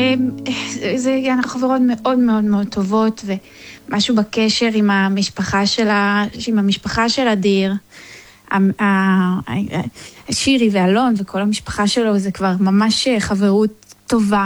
אנחנו חברות מאוד מאוד מאוד טובות, ומשהו בקשר עם המשפחה של אדיר, שירי ואלון וכל המשפחה שלו, זה כבר ממש חברות טובה.